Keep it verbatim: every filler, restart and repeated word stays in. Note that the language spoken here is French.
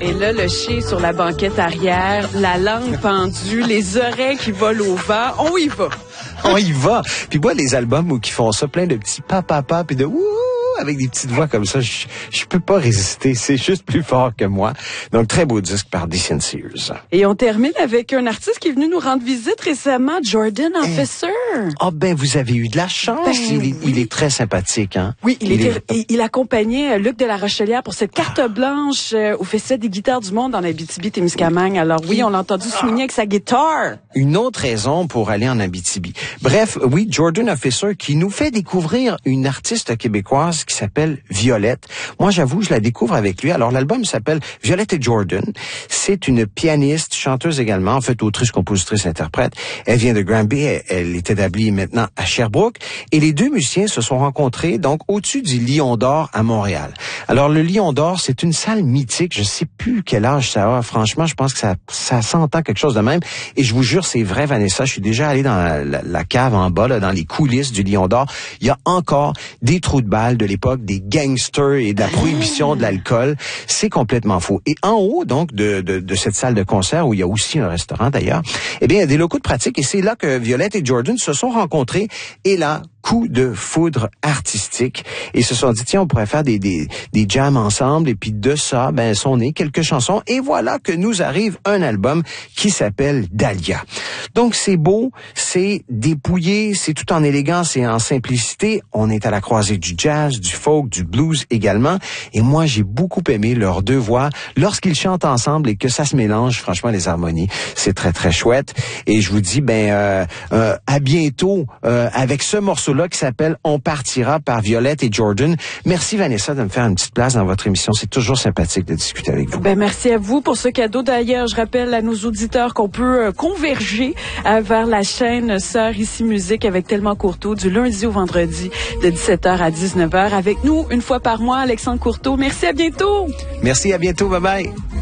Et là, le chien sur la banquette arrière, la langue pendue, les oreilles qui volent au vent, on y va. On y va. Puis moi, les albums où qui font ça, plein de petits papa puis de ouh avec des petites voix comme ça, je, je peux pas résister. C'est juste plus fort que moi. Donc, très beau disque par Deacon Sears. Et on termine avec un artiste qui est venu nous rendre visite récemment, Jordan Officer. Ah eh, ben, vous avez eu de la chance. Ben, il, est, oui. il est très sympathique, hein? Oui, il, il, était, est... il accompagnait Luc de la Rochelière pour cette carte blanche au Festival des guitares du monde en Abitibi-Témiscamingue. Alors oui, on l'a entendu souligner avec sa guitare. Une autre raison pour aller en Abitibi. Bref, oui, Jordan Officer qui nous fait découvrir une artiste québécoise qui s'appelle Violette. Moi, j'avoue, je la découvre avec lui. Alors, l'album s'appelle Violette et Jordan. C'est une pianiste, chanteuse également, en fait, autrice, compositrice, interprète. Elle vient de Granby. Elle, elle est établie maintenant à Sherbrooke. Et les deux musiciens se sont rencontrés, donc, au-dessus du Lion d'Or à Montréal. Alors, le Lion d'Or, c'est une salle mythique. Je sais plus quel âge ça a. Franchement, je pense que ça, ça s'entend quelque chose de même. Et je vous jure, c'est vrai, Vanessa. Je suis déjà allé dans la, la, la cave en bas, là, dans les coulisses du Lion d'Or. Il y a encore des trous de balles de l'époque, des gangsters et de la prohibition de l'alcool. C'est complètement faux. Et en haut, donc, de, de, de cette salle de concert, où il y a aussi un restaurant d'ailleurs, eh bien, il y a des locaux de pratique et c'est là que Violette et Jordan se sont rencontrés. Et là, coup de foudre artistique. Et ils se sont dit, tiens, on pourrait faire des, des, des jams ensemble. Et puis de ça, ben, sont nées quelques chansons. Et voilà que nous arrive un album qui s'appelle Dahlia. Donc, c'est beau, c'est dépouillé, c'est tout en élégance et en simplicité. On est à la croisée du jazz, du folk, du blues également. Et moi, j'ai beaucoup aimé leurs deux voix. Lorsqu'ils chantent ensemble et que ça se mélange, franchement, les harmonies, c'est très, très chouette. Et je vous dis, ben, euh, euh, à bientôt euh, avec ce morceau là qui s'appelle On partira par Violette et Jordan. Merci Vanessa de me faire une petite place dans votre émission. C'est toujours sympathique de discuter avec vous. Ben merci à vous pour ce cadeau. D'ailleurs, je rappelle à nos auditeurs qu'on peut euh, converger euh, vers la chaîne Sœur Ici Musique avec Tellement Courteau du lundi au vendredi de dix-sept heures à dix-neuf heures. Avec nous, une fois par mois, Alexandre Courteau. Merci, à bientôt. Merci, à bientôt. Bye bye.